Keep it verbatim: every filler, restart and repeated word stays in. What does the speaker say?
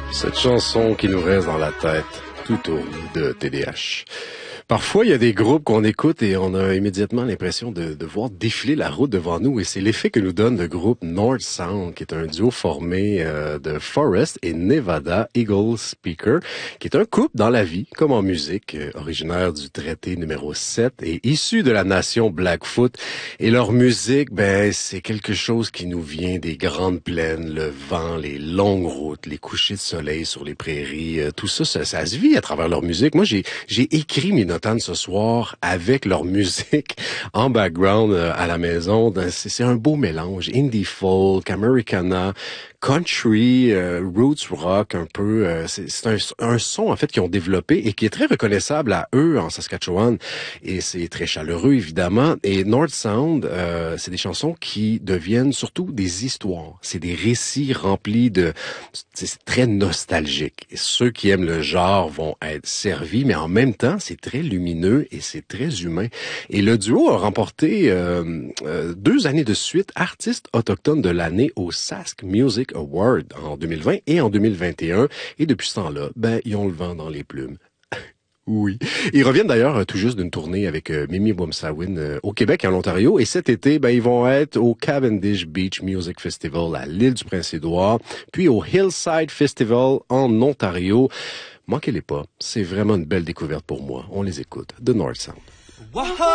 Cette chanson qui nous reste dans la tête tout au long de T D H. Parfois, il y a des groupes qu'on écoute et on a immédiatement l'impression de, de voir défiler la route devant nous. Et c'est l'effet que nous donne le groupe North Sound, qui est un duo formé euh, de Forrest et Nevada Eagle Speaker, qui est un couple dans la vie, comme en musique, euh, originaire du traité numéro sept et issu de la nation Blackfoot. Et leur musique, ben, c'est quelque chose qui nous vient des grandes plaines, le vent, les longues routes, les couchers de soleil sur les prairies. Euh, tout ça, ça, ça se vit à travers leur musique. Moi, j'ai, j'ai écrit mes notes ce soir avec leur musique en background euh, à la maison. C'est, c'est un beau mélange. Indie folk, Americana, country, euh, roots rock un peu. Euh, c'est c'est un, un son en fait qu'ils ont développé et qui est très reconnaissable à eux en Saskatchewan. Et c'est très chaleureux évidemment. Et North Sound, euh, c'est des chansons qui deviennent surtout des histoires. C'est des récits remplis de... C'est très nostalgique. Et ceux qui aiment le genre vont être servis, mais en même temps, c'est très lumineux et c'est très humain. Et le duo a remporté euh, euh, deux années de suite artiste autochtone de l'année au Sask Music Award en deux mille vingt et en deux mille vingt et un. Et depuis ce temps-là, ben, ils ont le vent dans les plumes. Oui. Ils reviennent d'ailleurs tout juste d'une tournée avec euh, Mimi Wumsawin euh, au Québec et en Ontario. Et cet été, ben, ils vont être au Cavendish Beach Music Festival à l'île du Prince-Édouard, puis au Hillside Festival en Ontario. Manquez-les pas. C'est vraiment une belle découverte pour moi. On les écoute. The North Sound. Wow.